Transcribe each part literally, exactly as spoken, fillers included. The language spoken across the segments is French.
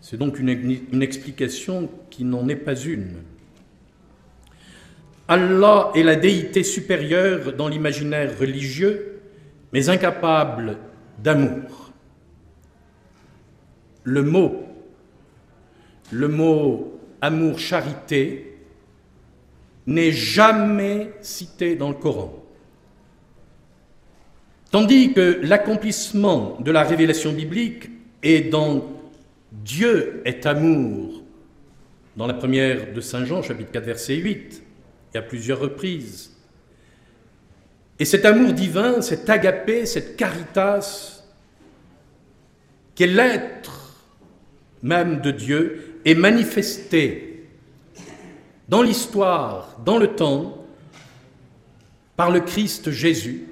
C'est donc une, une explication qui n'en est pas une. Allah est la déité supérieure dans l'imaginaire religieux, mais incapable d'amour. Le mot, le mot amour-charité n'est jamais cité dans le Coran. Tandis que l'accomplissement de la révélation biblique est dans Dieu est amour, dans la première de Saint Jean, chapitre quatre, verset huit, et à plusieurs reprises. Et cet amour divin, cet agapé, cette caritas, qui est l'être même de Dieu, est manifesté dans l'histoire, dans le temps, par le Christ Jésus,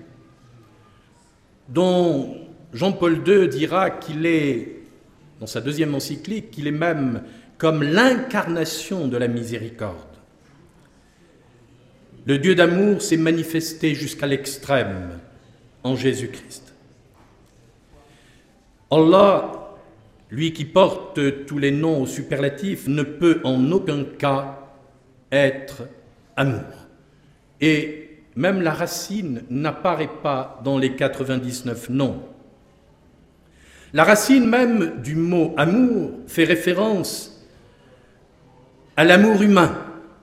dont Jean-Paul deux dira qu'il est, dans sa deuxième encyclique, qu'il est même comme l'incarnation de la miséricorde. Le Dieu d'amour s'est manifesté jusqu'à l'extrême en Jésus-Christ. Allah, lui qui porte tous les noms au superlatif, ne peut en aucun cas être amour. Et même la racine n'apparaît pas dans les quatre-vingt-dix-neuf noms. La racine même du mot amour fait référence à l'amour humain,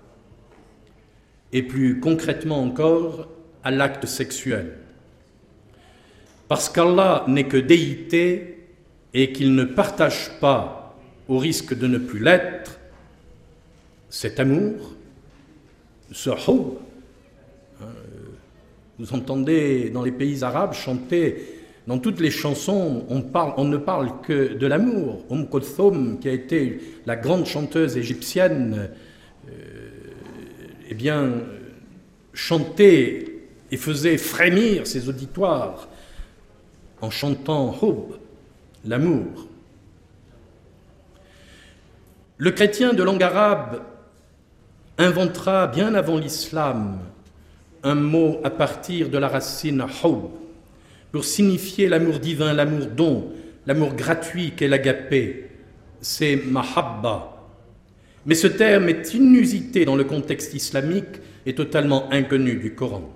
et plus concrètement encore à l'acte sexuel. Parce qu'Allah n'est que déité et qu'il ne partage pas, au risque de ne plus l'être, cet amour, ce hub. Vous entendez dans les pays arabes chanter, dans toutes les chansons, on, parle, on ne parle que de l'amour. Umm Kulthum, qui a été la grande chanteuse égyptienne, euh, eh bien, chantait et faisait frémir ses auditoires en chantant hub, l'amour. Le chrétien de langue arabe inventera bien avant l'islam un mot à partir de la racine hub pour signifier l'amour divin, l'amour don, l'amour gratuit qu'est l'agapé. C'est mahabba. Mais ce terme est inusité dans le contexte islamique et totalement inconnu du Coran.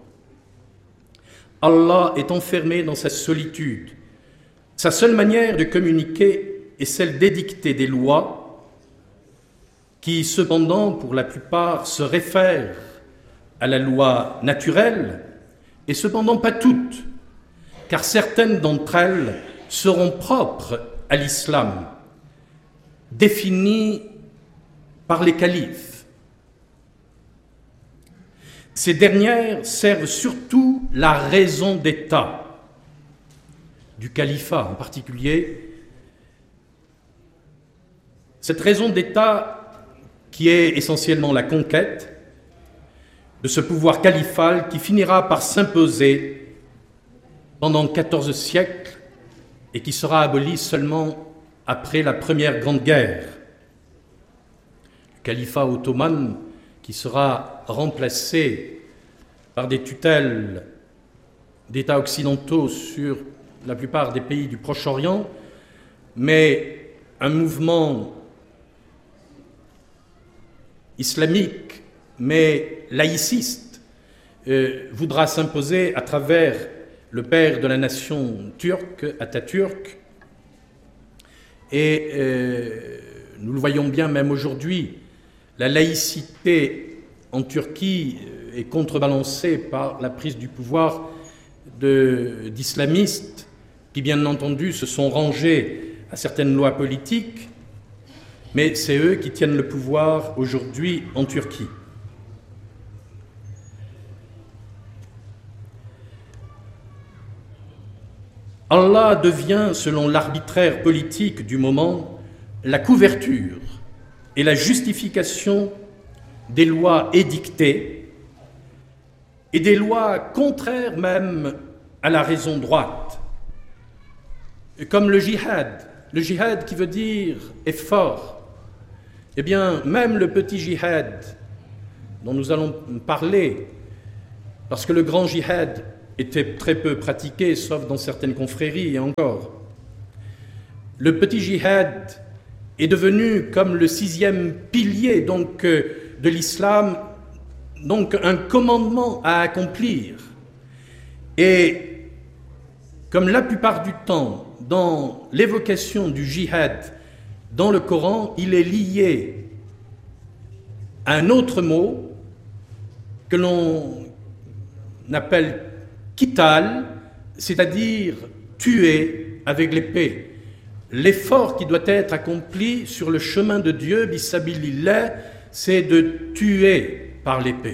Allah est enfermé dans sa solitude. Sa seule manière de communiquer est celle d'édicter des lois qui, cependant, pour la plupart, se réfèrent à la loi naturelle, et cependant pas toutes, car certaines d'entre elles seront propres à l'islam, définies par les califes. Ces dernières servent surtout la raison d'État, du califat en particulier. Cette raison d'État qui est essentiellement la conquête de ce pouvoir califal qui finira par s'imposer pendant quatorze siècles et qui sera aboli seulement après la première grande guerre. Le califat ottoman qui sera remplacé par des tutelles d'États occidentaux sur la plupart des pays du Proche-Orient, mais un mouvement islamique, mais laïciste, euh, voudra s'imposer à travers le père de la nation turque, Atatürk. Et euh, nous le voyons bien même aujourd'hui, la laïcité en Turquie est contrebalancée par la prise du pouvoir de, d'islamistes qui, bien entendu, se sont rangés à certaines lois politiques, mais c'est eux qui tiennent le pouvoir aujourd'hui en Turquie. Allah devient, selon l'arbitraire politique du moment, la couverture et la justification des lois édictées et des lois contraires même à la raison droite, comme le jihad. Le jihad qui veut dire effort. Eh bien, même le petit jihad dont nous allons parler, parce que le grand jihad était très peu pratiqué, sauf dans certaines confréries et encore. Le petit jihad est devenu comme le sixième pilier donc, de l'islam, donc un commandement à accomplir. Et comme la plupart du temps, dans l'évocation du djihad dans le Coran, il est lié à un autre mot que l'on appelle qital, c'est-à-dire tuer avec l'épée. L'effort qui doit être accompli sur le chemin de Dieu, bisabilillah, c'est de tuer par l'épée.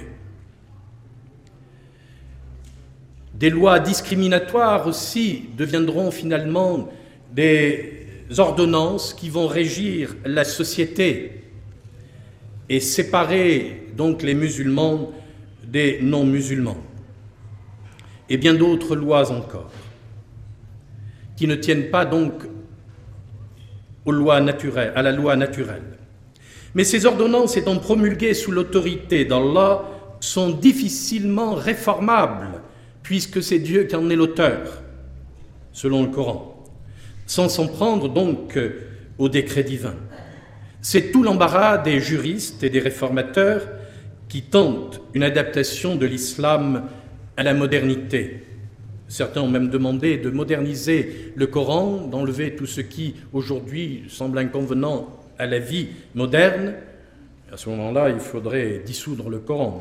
Des lois discriminatoires aussi deviendront finalement des ordonnances qui vont régir la société et séparer donc les musulmans des non-musulmans. Et bien d'autres lois encore, qui ne tiennent pas donc aux lois naturelles, à la loi naturelle. Mais ces ordonnances étant promulguées sous l'autorité d'Allah sont difficilement réformables, puisque c'est Dieu qui en est l'auteur, selon le Coran, sans s'en prendre donc au décret divin. C'est tout l'embarras des juristes et des réformateurs qui tentent une adaptation de l'islam à la modernité. Certains ont même demandé de moderniser le Coran, d'enlever tout ce qui aujourd'hui semble inconvenant à la vie moderne. À ce moment-là, il faudrait dissoudre le Coran.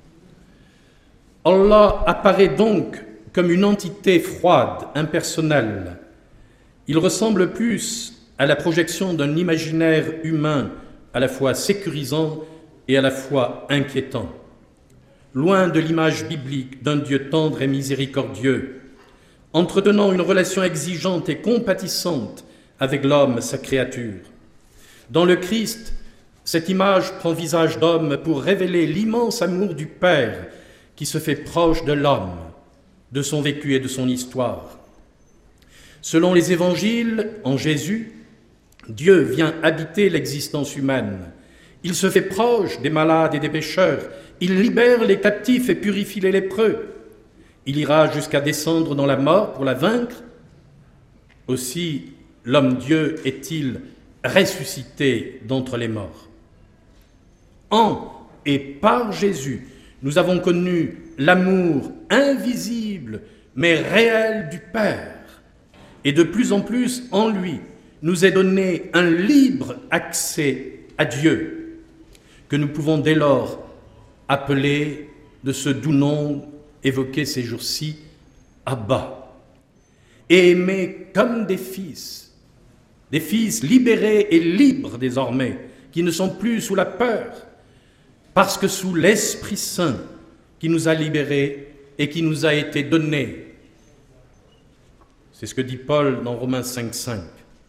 Allah apparaît donc comme une entité froide, impersonnelle. Il ressemble plus à la projection d'un imaginaire humain à la fois sécurisant et à la fois inquiétant. Loin de l'image biblique d'un Dieu tendre et miséricordieux, entretenant une relation exigeante et compatissante avec l'homme, sa créature. Dans le Christ, cette image prend visage d'homme pour révéler l'immense amour du Père qui se fait proche de l'homme, de son vécu et de son histoire. Selon les évangiles, en Jésus, Dieu vient habiter l'existence humaine. Il se fait proche des malades et des pécheurs. Il libère les captifs et purifie les lépreux. Il ira jusqu'à descendre dans la mort pour la vaincre. Aussi, l'homme-dieu est-il ressuscité d'entre les morts. En et par Jésus, nous avons connu l'amour invisible mais réel du Père. Et de plus en plus, en lui, nous est donné un libre accès à Dieu, que nous pouvons dès lors appeler de ce doux nom évoqué ces jours-ci, Abba, et aimer comme des fils, des fils libérés et libres désormais, qui ne sont plus sous la peur, parce que sous l'Esprit Saint qui nous a libérés et qui nous a été donné. C'est ce que dit Paul dans Romains cinq, cinq.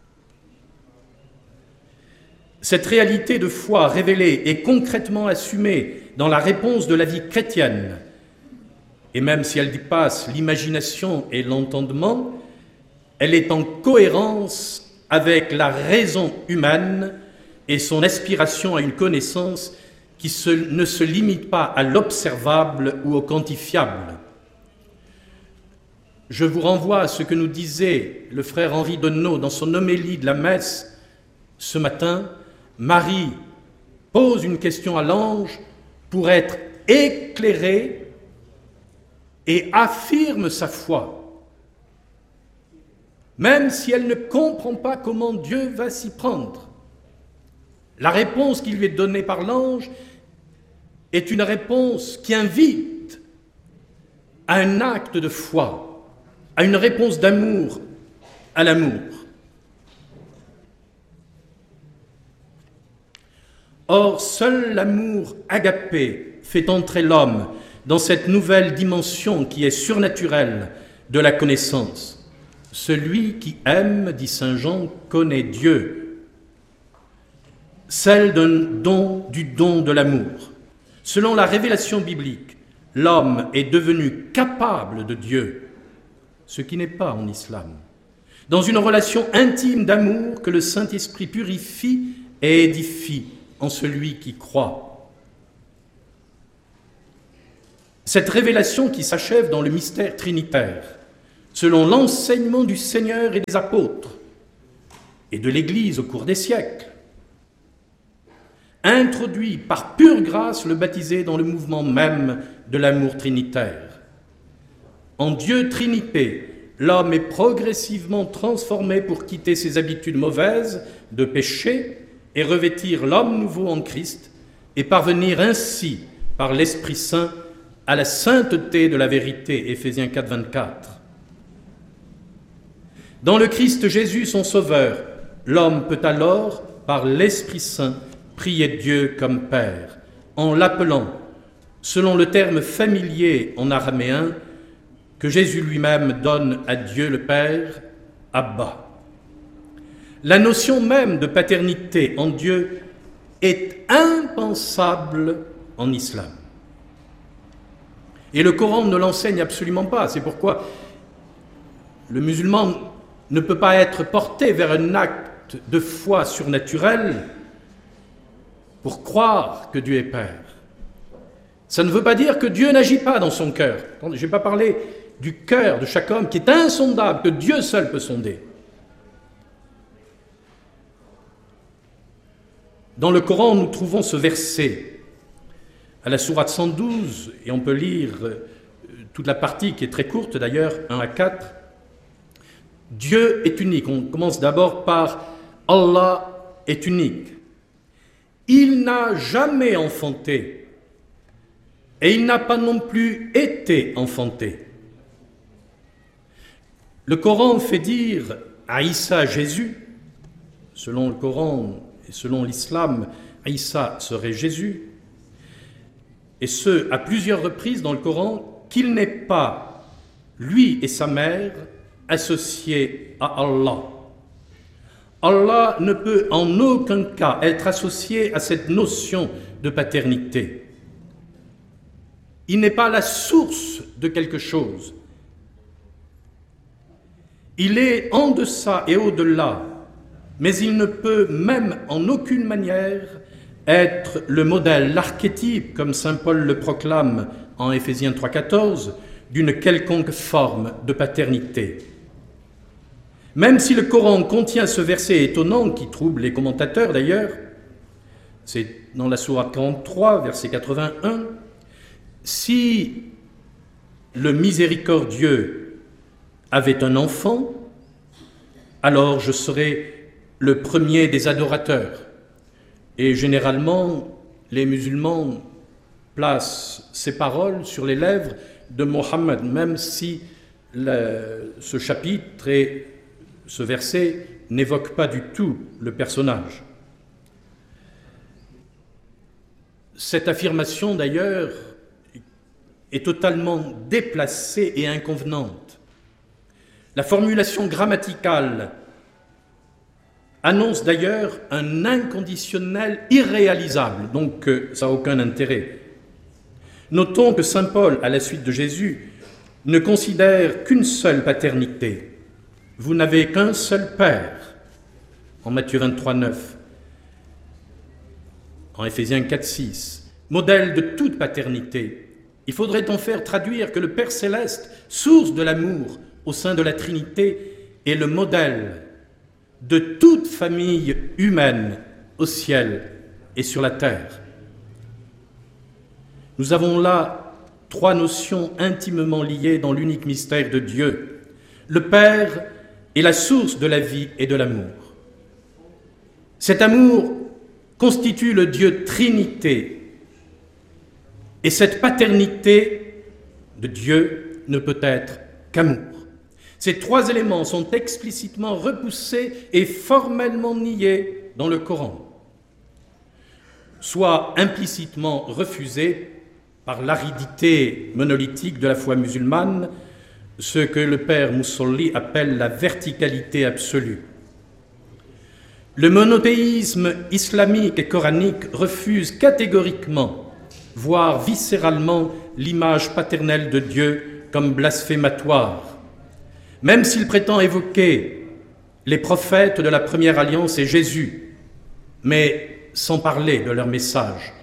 Cette réalité de foi révélée et concrètement assumée dans la réponse de la vie chrétienne, et même si elle dépasse l'imagination et l'entendement, elle est en cohérence avec la raison humaine et son aspiration à une connaissance qui se, ne se limite pas à l'observable ou au quantifiable. Je vous renvoie à ce que nous disait le frère Henri Donneau dans son homélie de la messe ce matin. Marie pose une question à l'ange pour être éclairée et affirme sa foi, même si elle ne comprend pas comment Dieu va s'y prendre. La réponse qui lui est donnée par l'ange est une réponse qui invite à un acte de foi, à une réponse d'amour à l'amour. Or, seul l'amour agapé fait entrer l'homme dans cette nouvelle dimension qui est surnaturelle de la connaissance. Celui qui aime, dit saint Jean, connaît Dieu. Celle d'un don, du don de l'amour. Selon la révélation biblique, l'homme est devenu capable de Dieu, ce qui n'est pas en islam, dans une relation intime d'amour que le Saint-Esprit purifie et édifie en celui qui croit. Cette révélation qui s'achève dans le mystère trinitaire, selon l'enseignement du Seigneur et des apôtres, et de l'Église au cours des siècles, introduit par pure grâce le baptisé dans le mouvement même de l'amour trinitaire. En Dieu Trinité, l'homme est progressivement transformé pour quitter ses habitudes mauvaises de péché et revêtir l'homme nouveau en Christ et parvenir ainsi, par l'Esprit Saint, à la sainteté de la vérité, Éphésiens quatre, vingt-quatre. Dans le Christ Jésus, son Sauveur, l'homme peut alors, par l'Esprit Saint, prier Dieu comme Père, en l'appelant, selon le terme familier en araméen, que Jésus lui-même donne à Dieu le Père, Abba. La notion même de paternité en Dieu est impensable en islam. Et le Coran ne l'enseigne absolument pas. C'est pourquoi le musulman ne peut pas être porté vers un acte de foi surnaturel pour croire que Dieu est Père. Ça ne veut pas dire que Dieu n'agit pas dans son cœur. Je ne vais pas parler du cœur de chaque homme qui est insondable, que Dieu seul peut sonder. Dans le Coran, nous trouvons ce verset à la sourate cent douze, et on peut lire toute la partie qui est très courte d'ailleurs, un à quatre. Dieu est unique. On commence d'abord par Allah est unique. Il n'a jamais enfanté et il n'a pas non plus été enfanté. Le Coran fait dire à Issa Jésus, selon le Coran et selon l'islam, Issa serait Jésus, et ce, à plusieurs reprises dans le Coran, qu'il n'est pas, lui et sa mère, associés à Allah. Allah ne peut en aucun cas être associé à cette notion de paternité. Il n'est pas la source de quelque chose. Il est en deçà et au-delà, mais il ne peut même en aucune manière être le modèle, l'archétype, comme saint Paul le proclame en Éphésiens trois, quatorze, d'une quelconque forme de paternité. Même si le Coran contient ce verset étonnant qui trouble les commentateurs d'ailleurs, c'est dans la sourate quarante-trois, verset quatre-vingt-un, si le miséricordieux avait un enfant, alors je serais le premier des adorateurs. Et généralement, les musulmans placent ces paroles sur les lèvres de Mohammed, même si le, ce chapitre et ce verset n'évoquent pas du tout le personnage. Cette affirmation, d'ailleurs, est totalement déplacée et inconvenante. La formulation grammaticale annonce d'ailleurs un inconditionnel irréalisable, donc euh, ça n'a aucun intérêt. Notons que saint Paul, à la suite de Jésus, ne considère qu'une seule paternité. Vous n'avez qu'un seul Père, en Matthieu vingt-trois, neuf, en Éphésiens quatre, six, modèle de toute paternité. Il faudrait en faire traduire que le Père céleste, source de l'amour au sein de la Trinité, est le modèle de toute famille humaine au ciel et sur la terre. Nous avons là trois notions intimement liées dans l'unique mystère de Dieu. Le Père est la source de la vie et de l'amour. Cet amour constitue le Dieu Trinité, et cette paternité de Dieu ne peut être qu'amour. Ces trois éléments sont explicitement repoussés et formellement niés dans le Coran, soit implicitement refusés par l'aridité monolithique de la foi musulmane, ce que le père Moussolli appelle la verticalité absolue. Le monothéisme islamique et coranique refuse catégoriquement, voire viscéralement, l'image paternelle de Dieu comme blasphématoire, même s'il prétend évoquer les prophètes de la première alliance et Jésus, mais sans parler de leur message.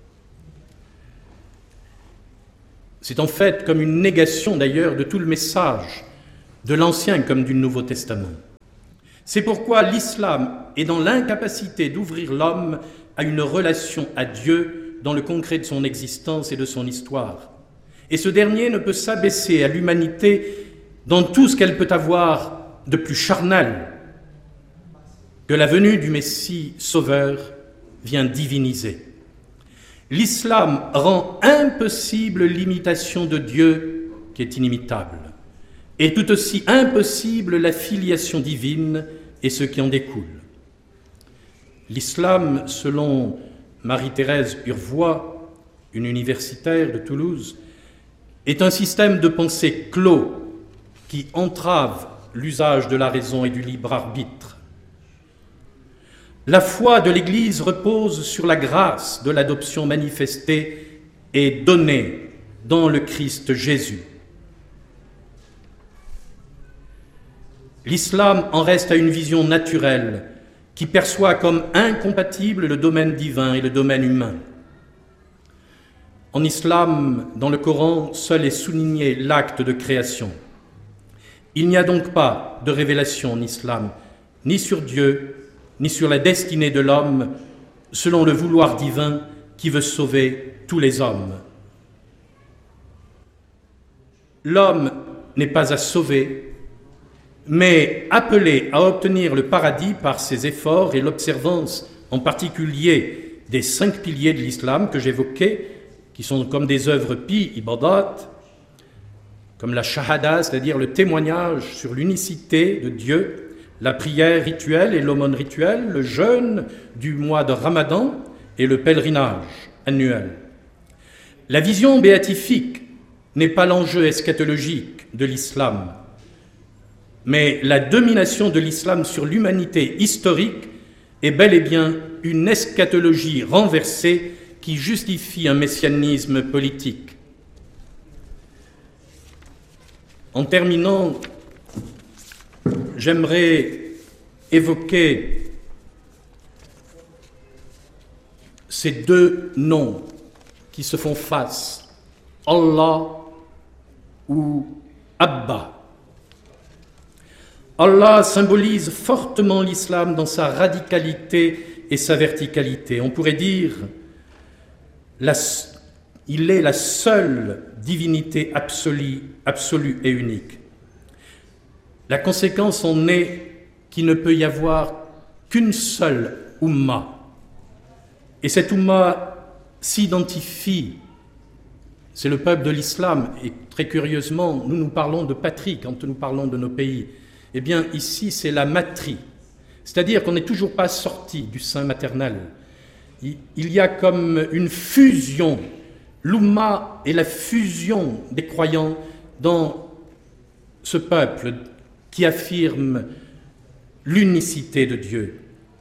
C'est en fait comme une négation d'ailleurs de tout le message, de l'Ancien comme du Nouveau Testament. C'est pourquoi l'islam est dans l'incapacité d'ouvrir l'homme à une relation à Dieu dans le concret de son existence et de son histoire. Et ce dernier ne peut s'abaisser à l'humanité dans tout ce qu'elle peut avoir de plus charnel que la venue du Messie sauveur vient diviniser. L'islam rend impossible l'imitation de Dieu qui est inimitable, et tout aussi impossible la filiation divine et ce qui en découle. L'islam, selon Marie-Thérèse Urvoy, une universitaire de Toulouse, est un système de pensée clos qui entrave l'usage de la raison et du libre arbitre. La foi de l'Église repose sur la grâce de l'adoption manifestée et donnée dans le Christ Jésus. L'islam en reste à une vision naturelle qui perçoit comme incompatible le domaine divin et le domaine humain. En islam, dans le Coran, seul est souligné l'acte de création. Il n'y a donc pas de révélation en islam, ni sur Dieu, ni sur la destinée de l'homme, selon le vouloir divin qui veut sauver tous les hommes. L'homme n'est pas à sauver, mais appelé à obtenir le paradis par ses efforts et l'observance, en particulier des cinq piliers de l'islam que j'évoquais, qui sont comme des œuvres pi, ibadat, comme la shahada, c'est-à-dire le témoignage sur l'unicité de Dieu, la prière rituelle et l'aumône rituelle, le jeûne du mois de Ramadan et le pèlerinage annuel. La vision béatifique n'est pas l'enjeu eschatologique de l'islam, mais la domination de l'islam sur l'humanité historique est bel et bien une eschatologie renversée qui justifie un messianisme politique. En terminant, j'aimerais évoquer ces deux noms qui se font face, Allah ou Abba. Allah symbolise fortement l'islam dans sa radicalité et sa verticalité. On pourrait dire la, il est la seule divinité absolue, absolue et unique. La conséquence en est qu'il ne peut y avoir qu'une seule Ummah. Et cette Ummah s'identifie, c'est le peuple de l'islam, et très curieusement, nous nous parlons de patrie quand nous parlons de nos pays. Eh bien, ici, c'est la matrie, c'est-à-dire qu'on n'est toujours pas sorti du sein maternel. Il y a comme une fusion, l'Ummah est la fusion des croyants dans ce peuple qui affirme l'unicité de Dieu.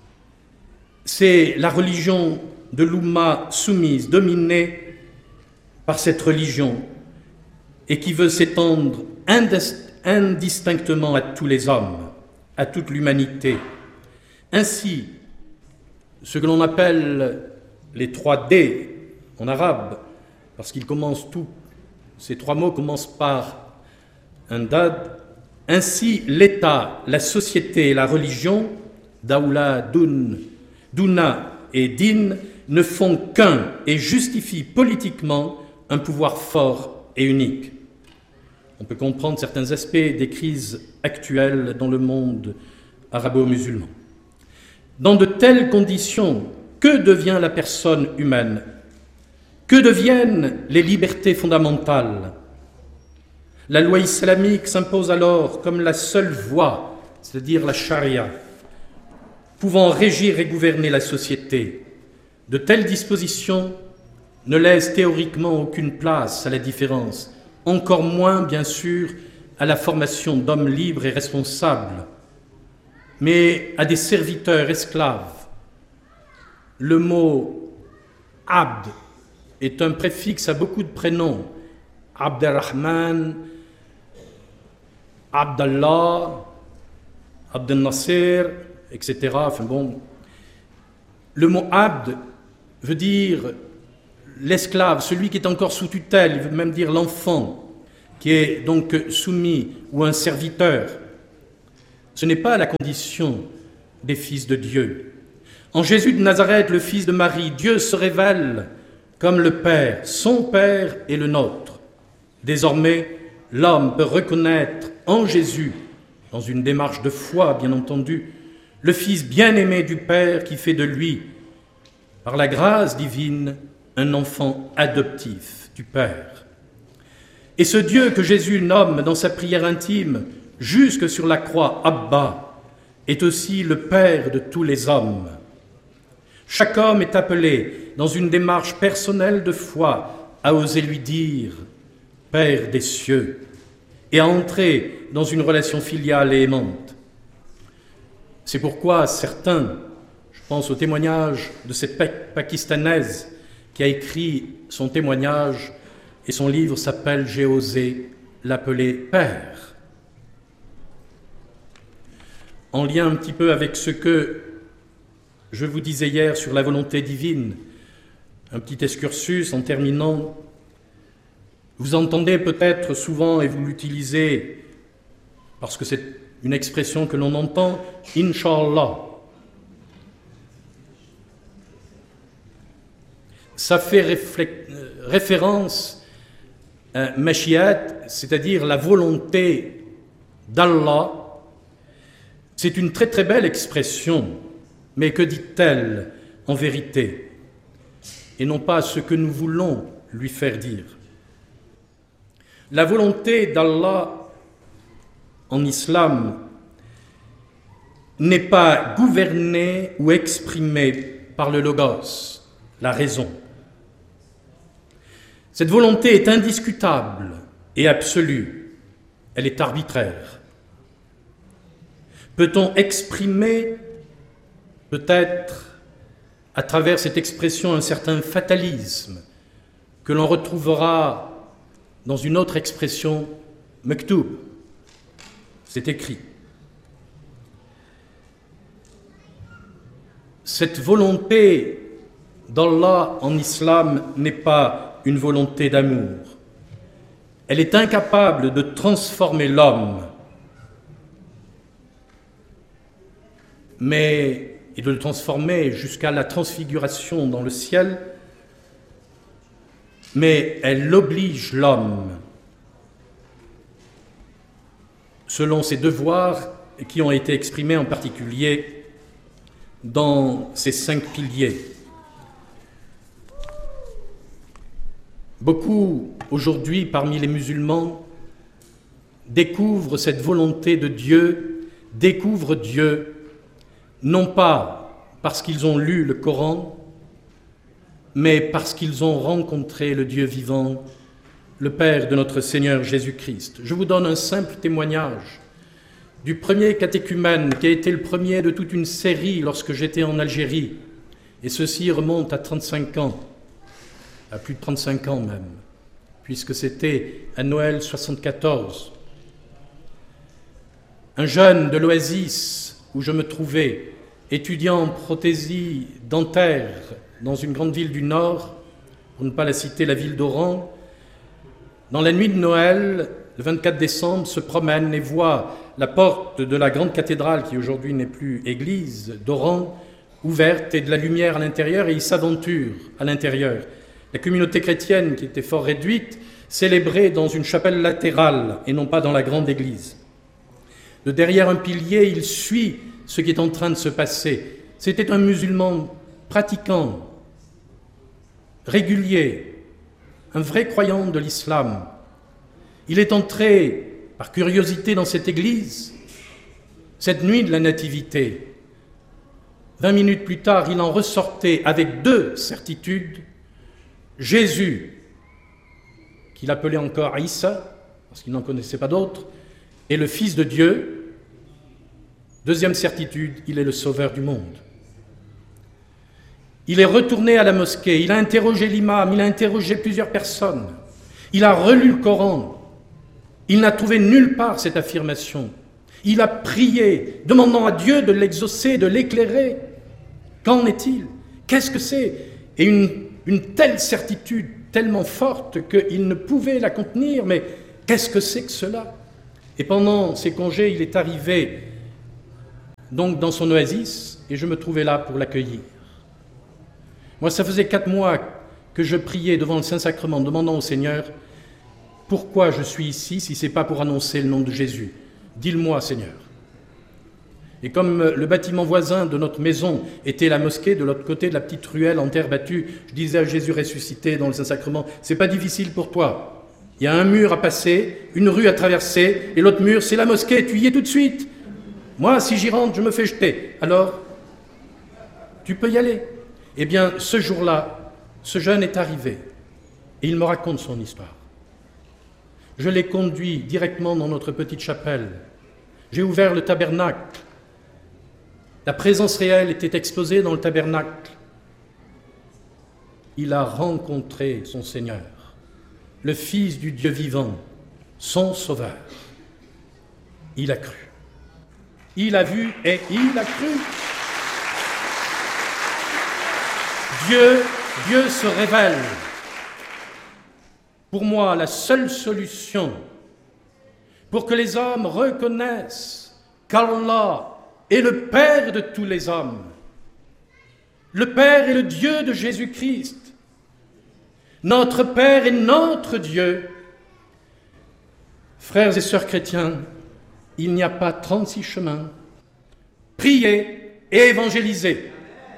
C'est la religion de l'Ummah soumise, dominée par cette religion, et qui veut s'étendre indistinctement à tous les hommes, à toute l'humanité. Ainsi, ce que l'on appelle les trois D en arabe, parce qu'ils commencent tous, ces trois mots commencent par un dad. Ainsi, l'État, la société et la religion, Dawla, Dun, Duna et Din, ne font qu'un et justifient politiquement un pouvoir fort et unique. On peut comprendre certains aspects des crises actuelles dans le monde arabo-musulman. Dans de telles conditions, que devient la personne humaine? Que deviennent les libertés fondamentales? La loi islamique s'impose alors comme la seule voie, c'est-à-dire la charia, pouvant régir et gouverner la société. De telles dispositions ne laissent théoriquement aucune place à la différence, encore moins, bien sûr, à la formation d'hommes libres et responsables, mais à des serviteurs esclaves. Le mot « abd » est un préfixe à beaucoup de prénoms. Abdelrahman, Abdallah, Abdel Nasser, et cetera. Enfin bon, le mot abd veut dire l'esclave, celui qui est encore sous tutelle, il veut même dire l'enfant, qui est donc soumis, ou un serviteur. Ce n'est pas la condition des fils de Dieu. En Jésus de Nazareth, le Fils de Marie, Dieu se révèle comme le Père, son Père et le nôtre. Désormais, l'homme peut reconnaître en Jésus, dans une démarche de foi bien entendu, le Fils bien-aimé du Père qui fait de lui, par la grâce divine, un enfant adoptif du Père. Et ce Dieu que Jésus nomme dans sa prière intime, jusque sur la croix, Abba, est aussi le Père de tous les hommes. Chaque homme est appelé, dans une démarche personnelle de foi, à oser lui dire « Père des cieux » et à entrer dans une relation filiale et aimante. C'est pourquoi certains, je pense au témoignage de cette Pakistanaise qui a écrit son témoignage et son livre s'appelle « J'ai osé l'appeler Père ». En lien un petit peu avec ce que je vous disais hier sur la volonté divine, un petit excursus en terminant. Vous entendez peut-être souvent, et vous l'utilisez, parce que c'est une expression que l'on entend, « Inch'Allah ». Ça fait réflé- référence à Mashiach, c'est-à-dire la volonté d'Allah. C'est une très très belle expression, mais que dit-elle en vérité? Et non pas ce que nous voulons lui faire dire. La volonté d'Allah en islam n'est pas gouvernée ou exprimée par le logos, la raison. Cette volonté est indiscutable et absolue. Elle est arbitraire. Peut-on exprimer, peut-être, à travers cette expression, un certain fatalisme que l'on retrouvera dans une autre expression, « mektoub », c'est écrit. Cette volonté d'Allah en islam n'est pas une volonté d'amour. Elle est incapable de transformer l'homme, mais et de le transformer jusqu'à la transfiguration dans le ciel, mais elle oblige l'homme, selon ses devoirs qui ont été exprimés en particulier dans ces cinq piliers. Beaucoup, aujourd'hui, parmi les musulmans, découvrent cette volonté de Dieu, découvrent Dieu, non pas parce qu'ils ont lu le Coran, mais parce qu'ils ont rencontré le Dieu vivant, le Père de notre Seigneur Jésus-Christ. Je vous donne un simple témoignage du premier catéchumène qui a été le premier de toute une série lorsque j'étais en Algérie, et ceci remonte à trente-cinq ans, à plus de trente-cinq ans même, puisque c'était à Noël soixante-quatorze. Un jeune de l'Oasis où je me trouvais, étudiant en prothésie dentaire dans une grande ville du Nord, pour ne pas la citer, la ville d'Oran, dans la nuit de Noël, le vingt-quatre décembre, se promène et voit la porte de la grande cathédrale, qui aujourd'hui n'est plus église, d'Oran, ouverte et de la lumière à l'intérieur, et il s'aventure à l'intérieur. La communauté chrétienne, qui était fort réduite, célébrait dans une chapelle latérale et non pas dans la grande église. De derrière un pilier, il suit ce qui est en train de se passer. C'était un musulman pratiquant, régulier, un vrai croyant de l'islam. Il est entré par curiosité dans cette église, cette nuit de la Nativité. Vingt minutes plus tard, il en ressortait avec deux certitudes. Jésus, qu'il appelait encore Issa, parce qu'il n'en connaissait pas d'autre, est le Fils de Dieu. Deuxième certitude, il est le Sauveur du monde. Il est retourné à la mosquée, il a interrogé l'imam, il a interrogé plusieurs personnes, il a relu le Coran, il n'a trouvé nulle part cette affirmation. Il a prié, demandant à Dieu de l'exaucer, de l'éclairer. Qu'en est-il? Qu'est-ce que c'est? Et une, une telle certitude, tellement forte qu'il ne pouvait la contenir, mais qu'est-ce que c'est que cela? Et pendant ses congés, il est arrivé donc dans son oasis, et je me trouvais là pour l'accueillir. Moi, ça faisait quatre mois que je priais devant le Saint-Sacrement, demandant au Seigneur, pourquoi je suis ici si ce n'est pas pour annoncer le nom de Jésus? Dis-le-moi, Seigneur. Et comme le bâtiment voisin de notre maison était la mosquée, de l'autre côté de la petite ruelle en terre battue, je disais à Jésus ressuscité dans le Saint-Sacrement, c'est pas difficile pour toi. Il y a un mur à passer, une rue à traverser, et l'autre mur, c'est la mosquée, tu y es tout de suite. Moi, si j'y rentre, je me fais jeter. Alors, tu peux y aller. Eh bien, ce jour-là, ce jeune est arrivé, et il me raconte son histoire. Je l'ai conduit directement dans notre petite chapelle. J'ai ouvert le tabernacle. La présence réelle était exposée dans le tabernacle. Il a rencontré son Seigneur, le Fils du Dieu vivant, son Sauveur. Il a cru. Il a vu et il a cru. Dieu, Dieu se révèle. Pour moi, la seule solution pour que les hommes reconnaissent qu'Allah est le Père de tous les hommes, le Père est le Dieu de Jésus-Christ, notre Père est notre Dieu. Frères et sœurs chrétiens, il n'y a pas trente-six chemins. Priez et évangélisez.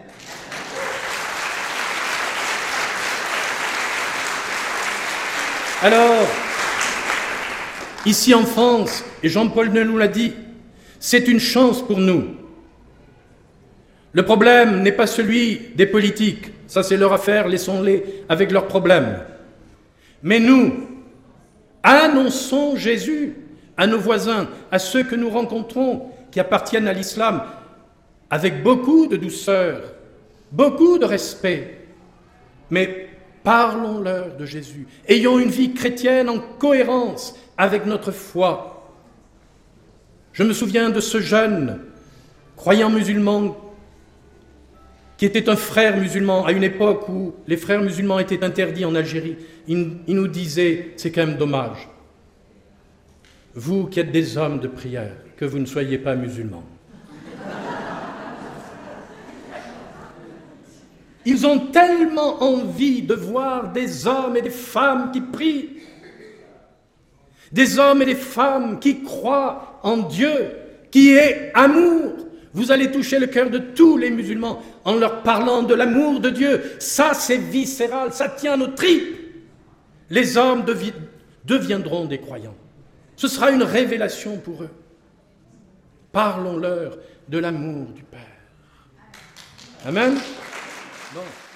Alors, ici en France, et Jean-Paul II nous l'a dit, c'est une chance pour nous. Le problème n'est pas celui des politiques, ça c'est leur affaire, laissons-les avec leurs problèmes. Mais nous, annonçons Jésus à nos voisins, à ceux que nous rencontrons, qui appartiennent à l'islam, avec beaucoup de douceur, beaucoup de respect. Mais parlons-leur de Jésus. Ayons une vie chrétienne en cohérence avec notre foi. Je me souviens de ce jeune croyant musulman qui était un frère musulman à une époque où les frères musulmans étaient interdits en Algérie. Il, il nous disait, c'est quand même dommage, vous qui êtes des hommes de prière, que vous ne soyez pas musulmans. Ils ont tellement envie de voir des hommes et des femmes qui prient, des hommes et des femmes qui croient en Dieu, qui est amour. Vous allez toucher le cœur de tous les musulmans en leur parlant de l'amour de Dieu. Ça, c'est viscéral, ça tient à nos tripes. Les hommes devi- deviendront des croyants. Ce sera une révélation pour eux. Parlons-leur de l'amour du Père. Amen. Bon.